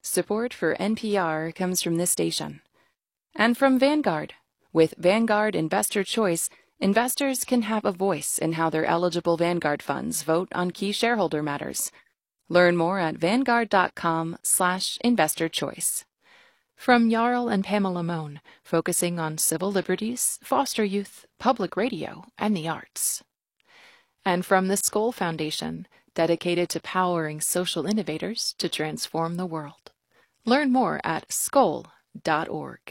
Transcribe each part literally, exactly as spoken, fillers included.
Support for N P R comes from this station. And from Vanguard. With Vanguard Investor Choice, investors can have a voice in how their eligible Vanguard funds vote on key shareholder matters. Learn more at vanguard.com slash investor choice. From Jarl and Pamela Mohn, focusing on civil liberties, foster youth, public radio, and the arts. And from the Skoll Foundation, dedicated to powering social innovators to transform the world. Learn more at skoll dot org.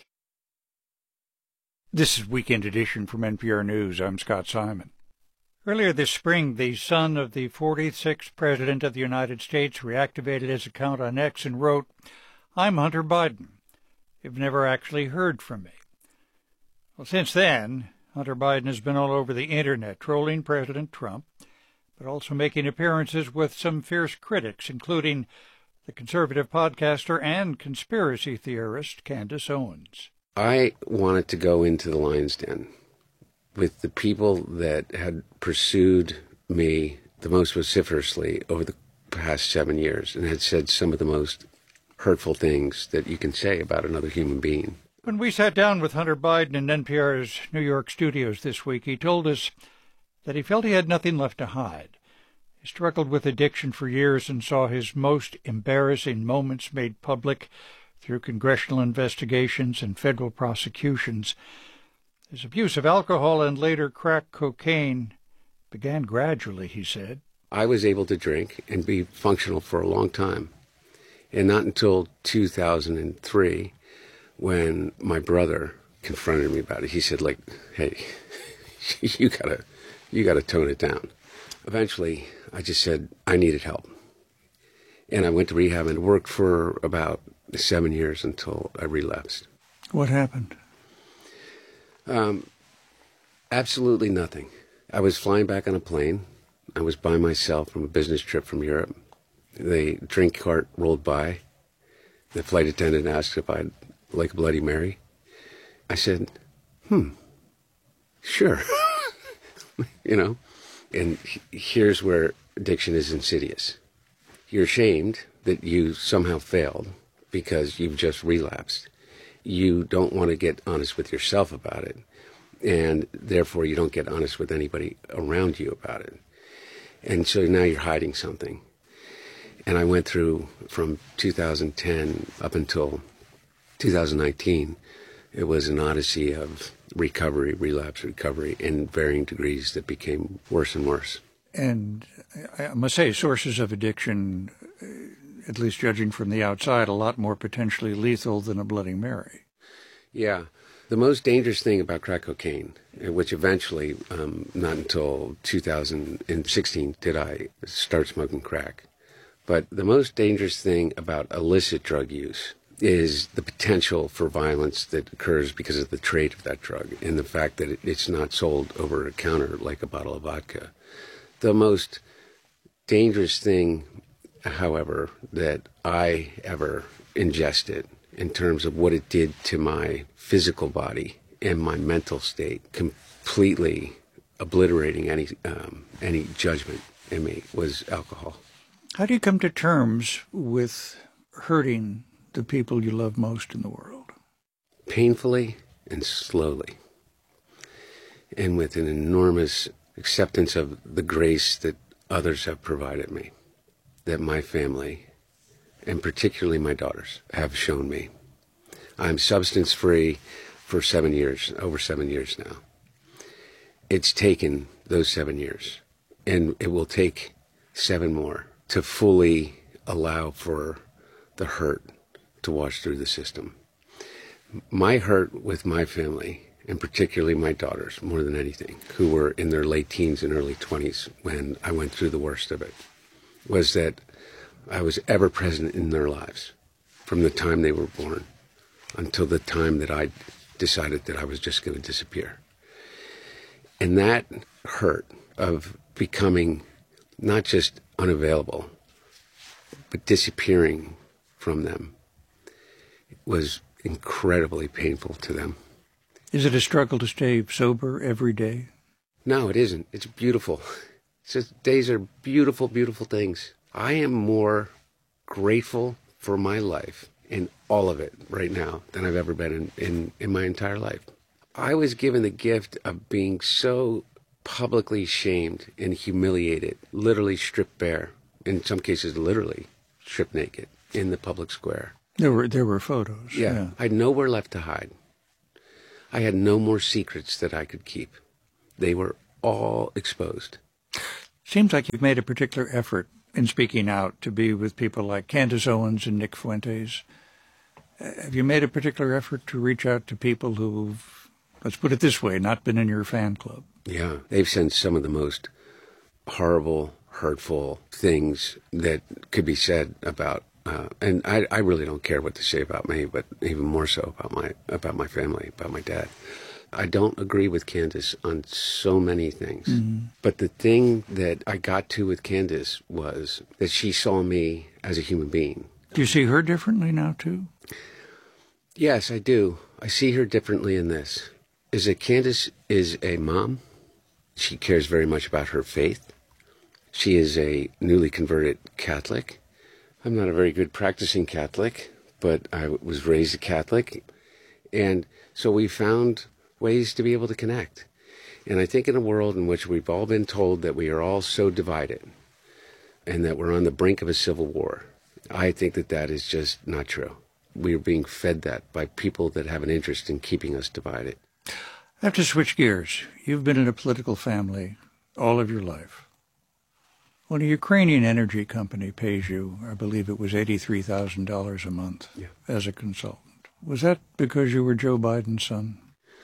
This is Weekend Edition from N P R News. I'm Scott Simon. Earlier this spring, the son of the forty-sixth President of the United States reactivated his account on X and wrote, "I'm Hunter Biden. You've never actually heard from me." Well, since then, Hunter Biden has been all over the Internet trolling President Trump, but also making appearances with some fierce critics, including the conservative podcaster and conspiracy theorist Candace Owens. I wanted to go into the lion's den with the people that had pursued me the most vociferously over the past seven years and had said some of the most hurtful things that you can say about another human being. When we sat down with Hunter Biden in N P R's New York studios this week, he told us that he felt he had nothing left to hide. He struggled with addiction for years and saw his most embarrassing moments made public through congressional investigations and federal prosecutions. His abuse of alcohol and later crack cocaine began gradually, he said. I was able to drink and be functional for a long time. And not until two thousand three, when my brother confronted me about it, he said, like, hey, you gotta, you gotta tone it down. Eventually, I just said I needed help. And I went to rehab and worked for about seven years until I relapsed. What happened? Um, absolutely nothing. I was flying back on a plane. I was by myself from a business trip from Europe. The drink cart rolled by. The flight attendant asked if I'd like a Bloody Mary. I said, hmm, sure. You know, and here's where addiction is insidious. You're ashamed that you somehow failed because you've just relapsed. You don't want to get honest with yourself about it, and therefore you don't get honest with anybody around you about it. And so now you're hiding something. And I went through from two thousand ten up until two thousand nineteen. It was an odyssey of recovery, relapse, recovery in varying degrees that became worse and worse. And I must say, sources of addiction, at least judging from the outside, a lot more potentially lethal than a Bloody Mary. Yeah. The most dangerous thing about crack cocaine, which eventually, um, not until two thousand sixteen did I start smoking crack, but the most dangerous thing about illicit drug use is the potential for violence that occurs because of the trade of that drug and the fact that it's not sold over a counter like a bottle of vodka. The most dangerous thing, however, that I ever ingested in terms of what it did to my physical body and my mental state, completely obliterating any um, any judgment in me, was alcohol. How do you come to terms with hurting the people you love most in the world? Painfully and slowly, and with an enormous acceptance of the grace that others have provided me, that my family, and particularly my daughters, have shown me. I'm substance-free for seven years, over seven years now. It's taken those seven years, and it will take seven more to fully allow for the hurt to wash through the system. My hurt with my family, and particularly my daughters, more than anything, who were in their late teens and early twenties when I went through the worst of it, was that I was ever present in their lives from the time they were born until the time that I decided that I was just going to disappear. And that hurt of becoming not just unavailable, but disappearing from them was incredibly painful to them. Is it a struggle to stay sober every day? No, it isn't. It's beautiful. It's just, days are beautiful, beautiful things. I am more grateful for my life, in all of it right now, than I've ever been in, in, in my entire life. I was given the gift of being so publicly shamed and humiliated, literally stripped bare, in some cases literally stripped naked, in the public square. There were there were photos. Yeah. yeah. I had nowhere left to hide. I had no more secrets that I could keep. They were all exposed. Seems like you've made a particular effort in speaking out to be with people like Candace Owens and Nick Fuentes. Uh, have you made a particular effort to reach out to people who've, let's put it this way, not been in your fan club? Yeah. They've said some of the most horrible, hurtful things that could be said about Uh, and I, I really don't care what they say about me, but even more so about my about my family, about my dad. I don't agree with Candace on so many things. Mm-hmm. But the thing that I got to with Candace was that she saw me as a human being. Do you see her differently now, too? Yes, I do. I see her differently in this. Is that Candace is a mom. She cares very much about her faith. She is a newly converted Catholic. I'm not a very good practicing Catholic, but I was raised a Catholic. And so we found ways to be able to connect. And I think in a world in which we've all been told that we are all so divided and that we're on the brink of a civil war, I think that that is just not true. We are being fed that by people that have an interest in keeping us divided. I have to switch gears. You've been in a political family all of your life. When a Ukrainian energy company pays you, I believe it was eighty-three thousand dollars a month yeah. as a consultant, was that because you were Joe Biden's son?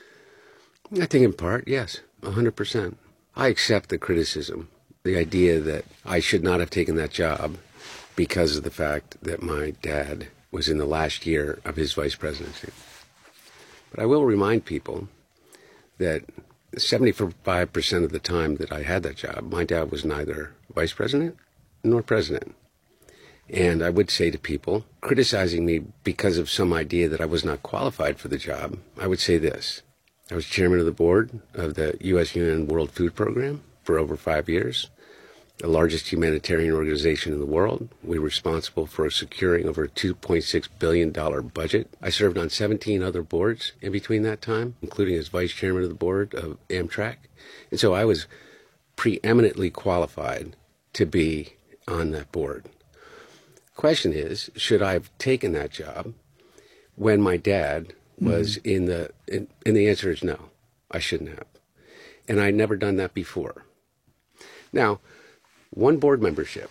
I think in part, yes, one hundred percent. I accept the criticism, the idea that I should not have taken that job because of the fact that my dad was in the last year of his vice presidency. But I will remind people that seventy-five percent of the time that I had that job, my dad was neither vice president nor president. And I would say to people criticizing me because of some idea that I was not qualified for the job, I would say this. I was chairman of the board of the U S U N World Food Program for over five years, the largest humanitarian organization in the world. We were responsible for securing over a two point six billion dollars budget. I served on seventeen other boards in between that time, including as vice chairman of the board of Amtrak. And so I was preeminently qualified to be on that board. Question is, should I have taken that job when my dad was mm-hmm. in the, in, and the answer is no, I shouldn't have. And I'd never done that before. Now, one board membership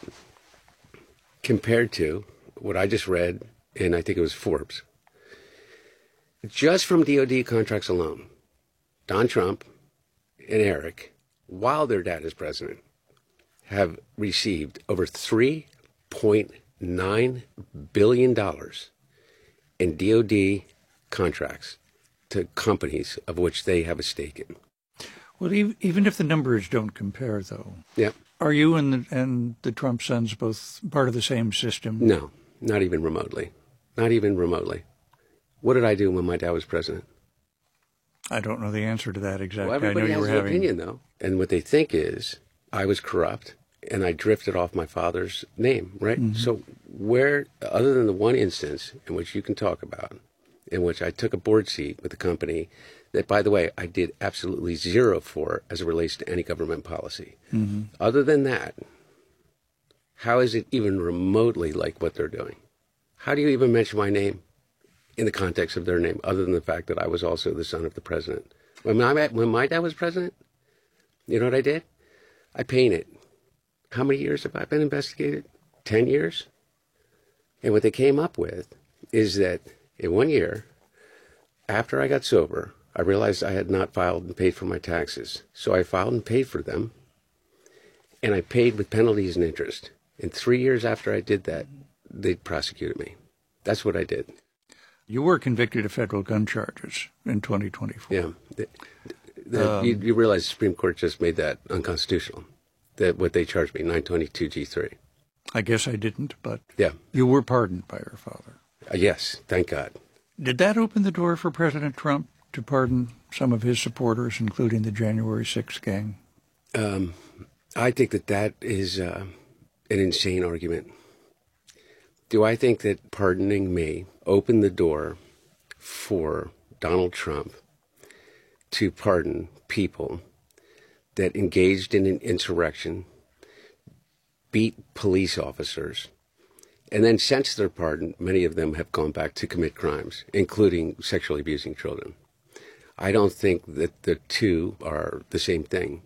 compared to what I just read, and I think it was Forbes, just from D O D contracts alone, Don Trump and Eric, while their dad is president, have received over three point nine billion dollars in D O D contracts to companies of which they have a stake in. Well, even if the numbers don't compare, though, yeah. Are you and the, and the Trump sons both part of the same system? No, not even remotely. Not even remotely. What did I do when my dad was president? I don't know the answer to that exactly. Well, everybody I know has you were an having... opinion, though. And what they think is I was corrupt and I drifted off my father's name, right? Mm-hmm. So where, other than the one instance in which you can talk about, in which I took a board seat with a company that, by the way, I did absolutely zero for as it relates to any government policy. Mm-hmm. Other than that, how is it even remotely like what they're doing? How do you even mention my name in the context of their name, other than the fact that I was also the son of the president? When my, when my dad was president, you know what I did? I painted. How many years have I been investigated? Ten years? And what they came up with is that in one year, after I got sober, I realized I had not filed and paid for my taxes. So I filed and paid for them, and I paid with penalties and interest. And three years after I did that, they prosecuted me. That's what I did. You were convicted of federal gun charges in twenty twenty-four. Yeah. The, the, um, you, you realize the Supreme Court just made that unconstitutional, that what they charged me, nine twenty-two G three. I guess I didn't, but yeah. You were pardoned by your father. Uh, yes, thank God. Did that open the door for President Trump to pardon some of his supporters, including the January sixth gang? Um, I think that that is uh, an insane argument. Do I think that pardoning me opened the door for Donald Trump to pardon people that engaged in an insurrection, beat police officers, and then since their pardon, many of them have gone back to commit crimes, including sexually abusing children? I don't think that the two are the same thing.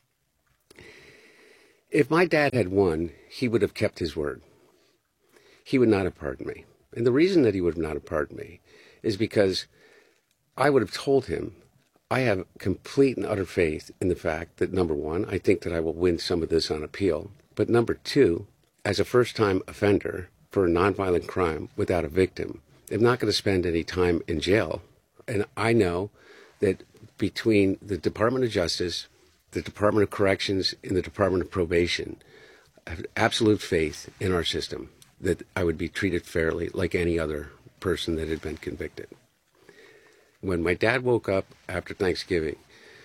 If my dad had won, he would have kept his word. He would not have pardoned me. And the reason that he would not have pardoned me is because I would have told him, I have complete and utter faith in the fact that, number one, I think that I will win some of this on appeal. But number two, as a first-time offender for a nonviolent crime without a victim, I'm not going to spend any time in jail. And I know that between the Department of Justice, the Department of Corrections, and the Department of Probation, I have absolute faith in our system that I would be treated fairly like any other person that had been convicted. When my dad woke up after Thanksgiving,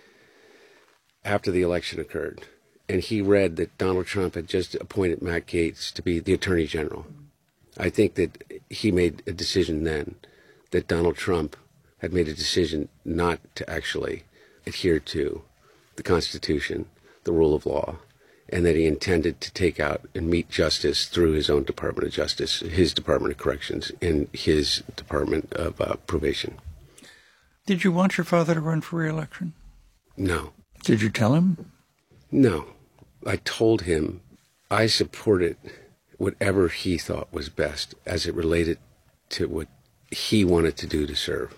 after the election occurred, and he read that Donald Trump had just appointed Matt Gaetz to be the Attorney General, I think that he made a decision then that Donald Trump had made a decision not to actually adhere to the Constitution, the rule of law, and that he intended to take out and meet justice through his own Department of Justice, his Department of Corrections, and his Department of uh, Probation. Did you want your father to run for re-election? No. Did you tell him? No. I told him I supported whatever he thought was best as it related to what he wanted to do to serve.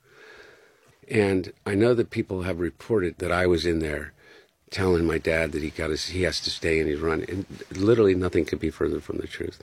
And I know that people have reported that I was in there telling my dad that he got his, he has to stay and he's run. And literally nothing could be further from the truth.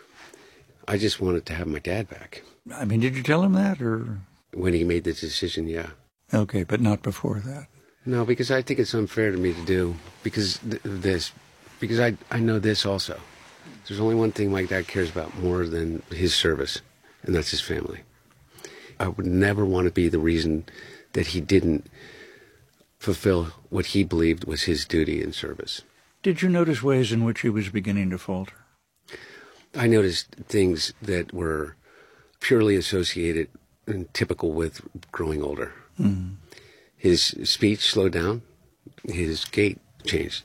I just wanted to have my dad back. I mean, did you tell him that, or? When he made the decision, yeah. Okay, but not before that. No, because I think it's unfair to me to do, because th- this, because I, I know this also. There's only one thing my dad cares about more than his service, and that's his family. I would never want to be the reason that he didn't fulfill what he believed was his duty in service. Did you notice ways in which he was beginning to falter? I noticed things that were purely associated and typical with growing older. Mm. His speech slowed down. His gait changed.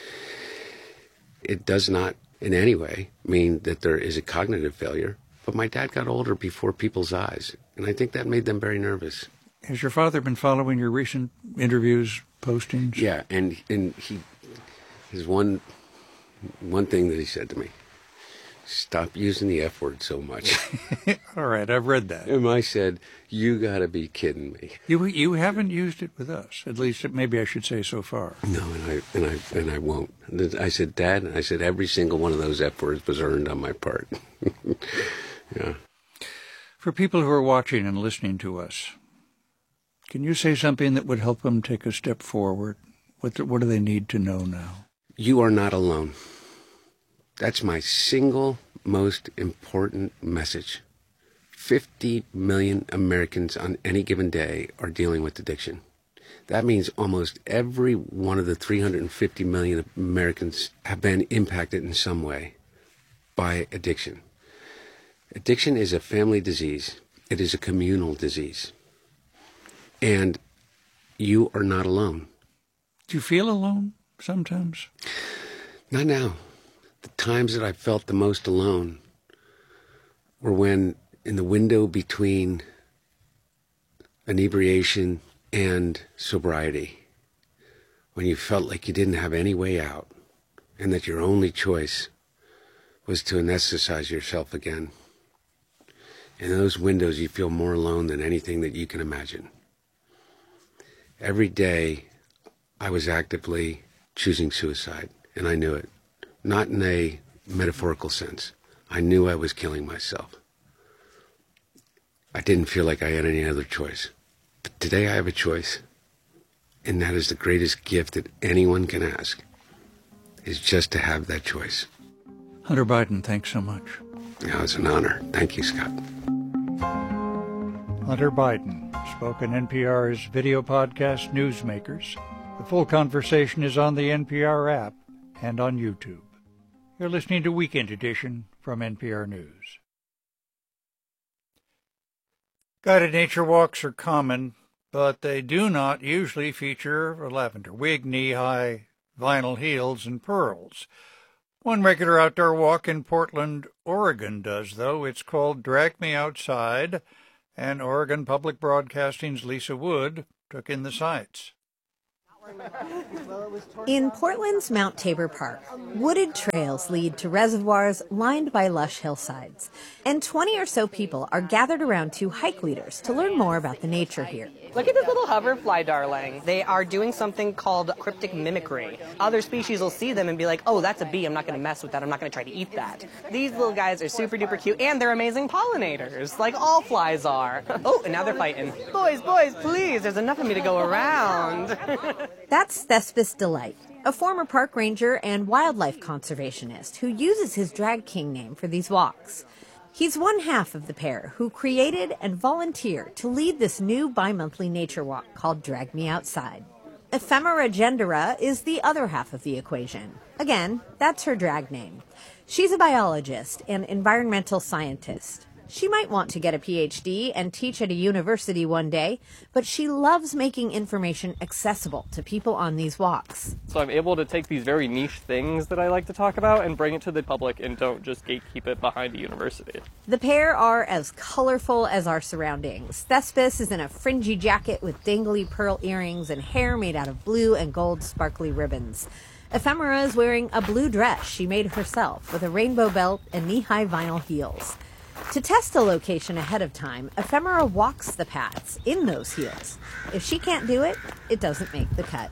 It does not in any way mean that there is a cognitive failure, but my dad got older before people's eyes, and I think that made them very nervous. Has your father been following your recent interviews, postings? Yeah, and and he his one one thing that he said to me: stop using the F word so much. All right, I've read that. And I said, you got to be kidding me. You you haven't used it with us, at least maybe I should say so far. No, and I and I and I won't. I said, Dad, I said every single one of those F words was earned on my part. Yeah. For people who are watching and listening to us, can you say something that would help them take a step forward? What what do they need to know now? You are not alone. That's my single most important message. fifty million Americans on any given day are dealing with addiction. That means almost every one of the three hundred fifty million Americans have been impacted in some way by addiction. Addiction is a family disease. It is a communal disease. And you are not alone. Do you feel alone sometimes? Not now. The times that I felt the most alone were when, in the window between inebriation and sobriety, when you felt like you didn't have any way out and that your only choice was to anesthetize yourself again. In those windows, you feel more alone than anything that you can imagine. Every day, I was actively choosing suicide, and I knew it. Not in a metaphorical sense. I knew I was killing myself. I didn't feel like I had any other choice. But today I have a choice, and that is the greatest gift that anyone can ask, is just to have that choice. Hunter Biden, thanks so much. Yeah, it's an honor. Thank you, Scott. Hunter Biden spoke on N P R's video podcast Newsmakers. The full conversation is on the N P R app and on YouTube. You're listening to Weekend Edition from N P R News. Guided nature walks are common, but they do not usually feature a lavender wig, knee-high vinyl heels, and pearls. One regular outdoor walk in Portland, Oregon does, though. It's called Drag Me Outside, and Oregon Public Broadcasting's Lisa Wood took in the sights. In Portland's Mount Tabor Park, wooded trails lead to reservoirs lined by lush hillsides, and twenty or so people are gathered around two hike leaders to learn more about the nature here. Look at this little hoverfly darling. They are doing something called cryptic mimicry. Other species will see them and be like, oh, that's a bee, I'm not going to mess with that, I'm not going to try to eat that. These little guys are super duper cute, and they're amazing pollinators, like all flies are. Oh, and now they're fighting. Boys, boys, please, there's enough of me to go around. That's Thespis Delight, a former park ranger and wildlife conservationist who uses his drag king name for these walks. He's one half of the pair who created and volunteered to lead this new bi-monthly nature walk called Drag Me Outside. Ephemera Gendera is the other half of the equation. Again, that's her drag name. She's a biologist and environmental scientist. She might want to get a P H D and teach at a university one day, but she loves making information accessible to people on these walks. So I'm able to take these very niche things that I like to talk about and bring it to the public and don't just gatekeep it behind a university. The pair are as colorful as our surroundings. Thespis is in a fringy jacket with dangly pearl earrings and hair made out of blue and gold sparkly ribbons. Ephemera is wearing a blue dress she made herself with a rainbow belt and knee-high vinyl heels. To test a location ahead of time, Ephemera walks the paths in those heels. If she can't do it, it doesn't make the cut.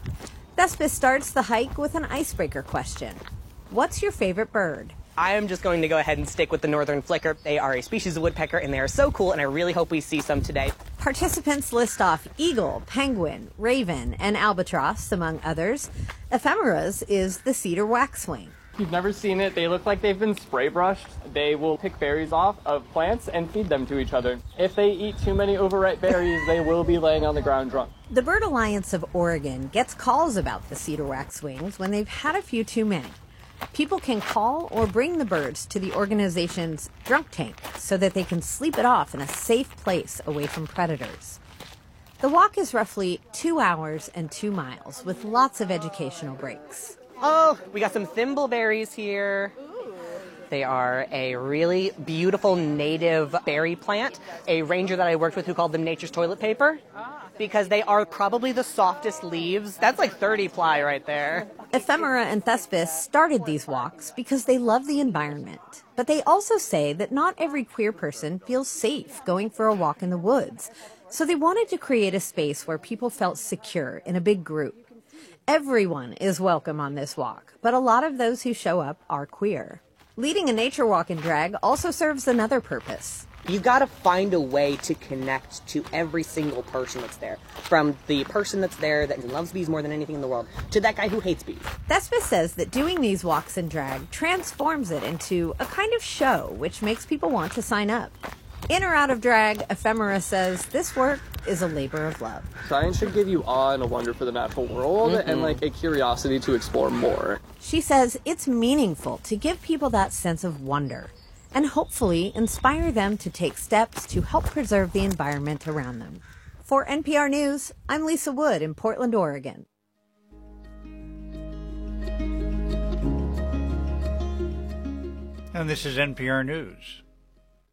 Thespis starts the hike with an icebreaker question. What's your favorite bird? I am just going to go ahead and stick with the northern flicker. They are a species of woodpecker, and they are so cool, and I really hope we see some today. Participants list off eagle, penguin, raven, and albatross, among others. Ephemera's is the cedar waxwing. If you've never seen it, they look like they've been spray brushed. They will pick berries off of plants and feed them to each other. If they eat too many overripe berries, they will be laying on the ground drunk. The Bird Alliance of Oregon gets calls about the cedar waxwings when they've had a few too many. People can call or bring the birds to the organization's drunk tank so that they can sleep it off in a safe place away from predators. The walk is roughly two hours and two miles with lots of educational breaks. Oh, we got some thimbleberries here. They are a really beautiful native berry plant. A ranger that I worked with who called them nature's toilet paper because they are probably the softest leaves. That's like thirty ply right there. Ephemera and Thespis started these walks because they love the environment. But they also say that not every queer person feels safe going for a walk in the woods. So they wanted to create a space where people felt secure in a big group. Everyone is welcome on this walk, but a lot of those who show up are queer. Leading a nature walk in drag also serves another purpose. You've got to find a way to connect to every single person that's there. From the person that's there that loves bees more than anything in the world, to that guy who hates bees. Thespis says that doing these walks in drag transforms it into a kind of show, which makes people want to sign up. In or out of drag, Ephemera says this work is a labor of love. Science should give you awe and a wonder for the natural world mm-hmm. and like a curiosity to explore more. She says it's meaningful to give people that sense of wonder and hopefully inspire them to take steps to help preserve the environment around them. For N P R News, I'm Lisa Wood in Portland, Oregon. And this is N P R News.